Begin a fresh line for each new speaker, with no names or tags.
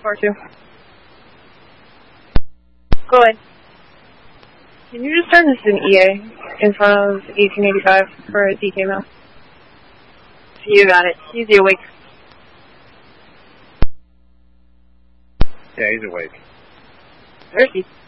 4-2. Go ahead. Can you just turn this to an EA in front of 1885 for a DK mail? You got it. He's awake.
Yeah, he's awake.
Thirsty.